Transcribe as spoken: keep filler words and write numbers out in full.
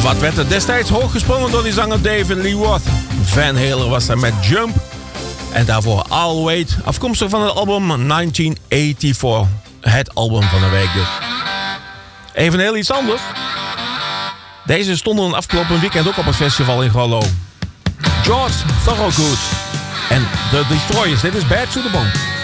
En wat werd er destijds hoog-gesprongen door die zanger David Lee Roth? Van Halen was er met Jump. En daarvoor I'll Wait, afkomstig van het album negentien vierennegentig. Het album van de week dus. Even heel iets anders. Deze stonden een afgelopen weekend ook op het festival in Grollo. George Thorogood en The Destroyers. Dit is Bad to the Bone.